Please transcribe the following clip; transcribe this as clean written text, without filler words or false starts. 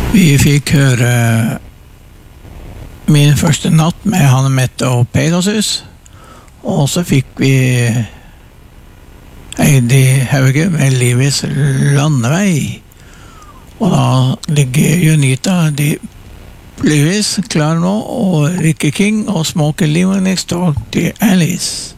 Vi fikk høre min første natt med Hanne Mette og Pegasus, og så fikk vi Heidi Hauge med Livets landevei. Og da ligger Junita de Lewis klar nå, og Ricky King og Smokey Living Next Door til Alice.